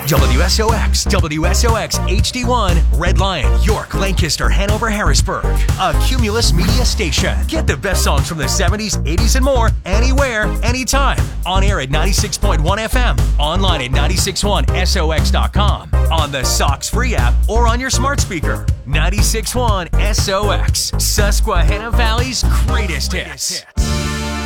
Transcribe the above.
WSOX, WSOX HD1, Red Lion, York, Lancaster, Hanover, Harrisburg. A Cumulus Media station. Get the best songs from the 70s, 80s, and more anywhere, anytime. On air at 96.1 FM, online at 961sox.com, on the Sox free app, or on your smart speaker. 96.1 SOX, Susquehanna Valley's greatest hits.